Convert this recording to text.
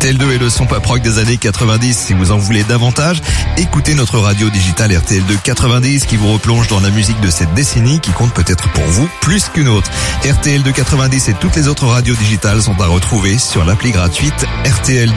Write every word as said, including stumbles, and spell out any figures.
T L deux est le son pop rock des années quatre-vingt-dix. Si vous en voulez davantage, écoutez notre radio digitale R T L deux quatre-vingt-dix qui vous replonge dans la musique de cette décennie qui compte peut-être pour vous plus qu'une autre. R T L deux quatre-vingt-dix et toutes les autres radios digitales sont à retrouver sur l'appli gratuite R T L deux.